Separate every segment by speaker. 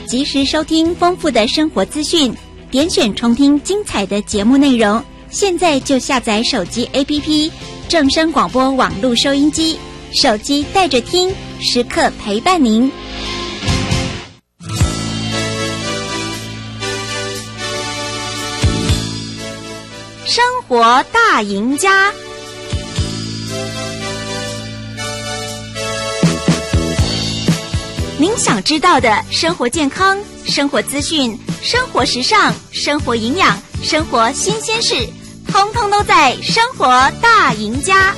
Speaker 1: 及时收听丰富的生活资讯，点选重听精彩的节目内容。现在就下载手机 APP 正声广播网络收音机，手机带着听，时刻陪伴您。生活大赢家，您想知道的生活健康、生活资讯、生活时尚、生活营养、生活新鲜事，通通都在《生活大赢家》。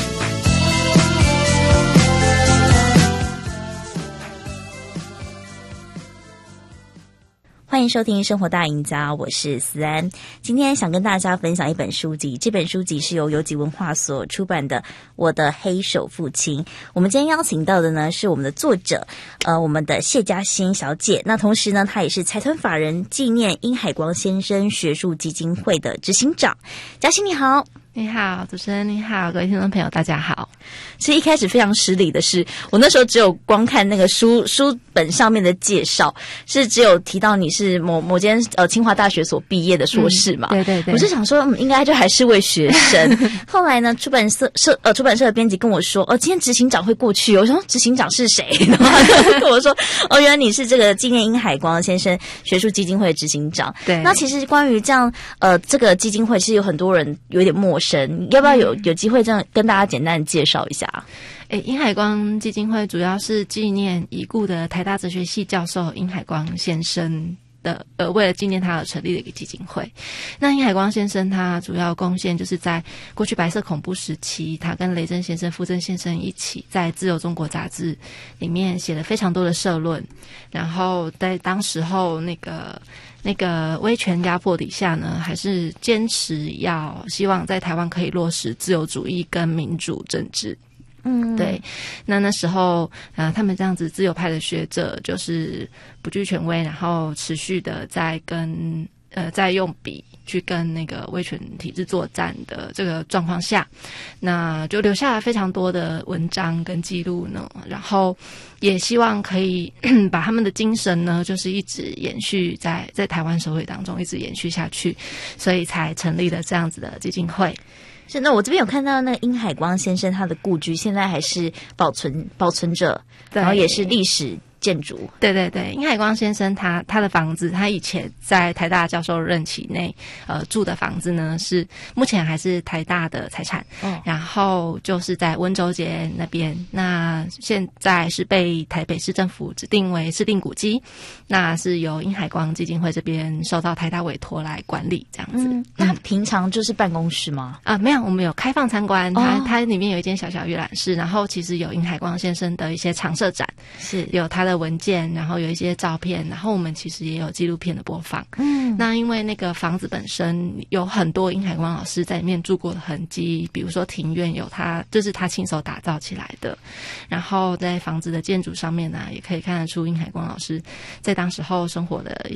Speaker 1: 欢迎收听《生活大赢家》，我是思安。今天想跟大家分享一本书籍，这本书籍是由游击文化所出版的《我的黑手父亲》。我们今天邀请到的呢是我们的作者，我们的谢嘉欣小姐。那同时呢，她也是财团法人纪念殷海光先生学术基金会的执行长。嘉欣你好。
Speaker 2: 你好，主持人你好，各位听众朋友大家好。
Speaker 1: 其实一开始非常失礼的是，我那时候只有光看那个书本上面的介绍，是只有提到你是某间清华大学所毕业的硕士嘛。
Speaker 2: 对对对。
Speaker 1: 我是想说，应该就还是位学生。后来呢，出版社的编辑跟我说，今天执行长会过去。我说执行长是谁？然后他就跟我说，原来你是这个纪念殷海光先生学术基金会的执行长。
Speaker 2: 对。
Speaker 1: 那其实关于这样这个基金会，是有很多人有点陌生。要不要有机会这样跟大家简单的介绍一下？
Speaker 2: 殷海光基金会主要是纪念已故的台大哲学系教授殷海光先生的，为了纪念他而成立的一个基金会。那殷海光先生他主要贡献就是在过去白色恐怖时期，他跟雷震先生、傅震先生一起在《自由中国》杂志里面写了非常多的社论，然后在当时候那个威权压迫底下呢，还是坚持要希望在台湾可以落实自由主义跟民主政治。对。那时候他们这样子自由派的学者就是不惧权威，然后持续的在用笔去跟那个威权体制作战的这个状况下，那就留下了非常多的文章跟记录呢，然后也希望可以把他们的精神呢，就是一直延续在台湾社会当中一直延续下去，所以才成立了这样子的基金会。
Speaker 1: 是，那我这边有看到那个殷海光先生他的故居现在还是保存着，然后也是历史建筑。对
Speaker 2: 对对，殷海光先生他的房子，他以前在台大教授任期内住的房子呢，是目前还是台大的财产。然后就是在温州街那边，那现在是被台北市政府指定为市定古迹，那是由殷海光基金会这边受到台大委托来管理这样子。
Speaker 1: 那平常就是办公室吗？
Speaker 2: 没有，我们有开放参观，它里面有一间小小阅览室，然后其实有殷海光先生的一些常设展，是有他的文件，然后有一些照片，然后我们其实也有纪录片的播放。那因为那个房子本身有很多殷海光老师在里面住过的痕迹，比如说庭院有他就是他亲手打造起来的，然后在房子的建筑上面呢，也可以看得出殷海光老师在当时候生活的一